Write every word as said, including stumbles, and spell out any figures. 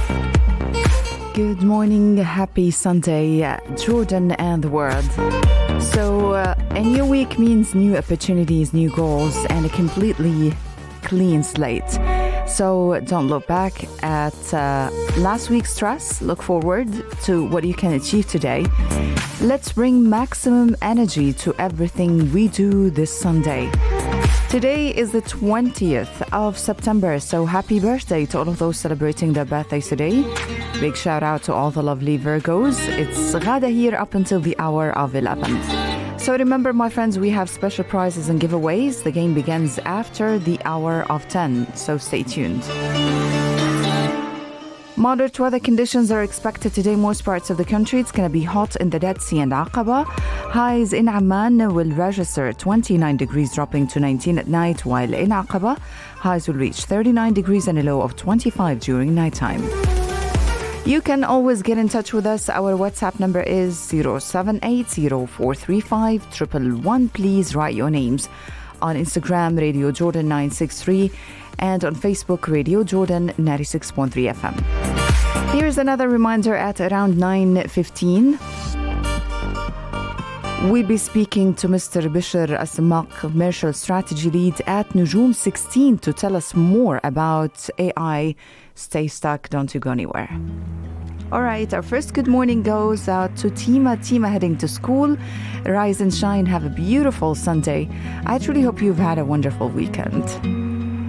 Good morning, happy Sunday, Jordan and the world. So uh, a new week means new opportunities, new goals, and a completely clean slate. So don't look back at uh, last week's stress. Look forward to what you can achieve today. Let's bring maximum energy to everything we do this Sunday. Today is the twentieth of September, so happy birthday to all of those celebrating their birthdays today. Big shout out to all the lovely Virgos. It's Ghada here up until the hour of eleven. So remember, my friends, we have special prizes and giveaways. The game begins after the hour of ten, so stay tuned. Moderate weather conditions are expected today in most parts of the country. It's going to be hot in the Dead Sea and Aqaba. Highs in Amman will register twenty-nine degrees, dropping to nineteen at night, while in Aqaba, highs will reach thirty-nine degrees and a low of twenty-five during nighttime. You can always get in touch with us. Our WhatsApp number is zero seven eight zero four three five one one one. Please write your names. On Instagram, Radio Jordan nine six three, and on Facebook, Radio Jordan ninety-six point three F M. Here's another reminder at around nine fifteen. We'll be speaking to Mister Bishr Asmaq, Commercial Strategy Lead at Nujum sixteen, to tell us more about A I. Stay stuck, don't you go anywhere. All right, our first good morning goes out to Tima. Tima heading to school. Rise and shine. Have a beautiful Sunday. I truly hope you've had a wonderful weekend.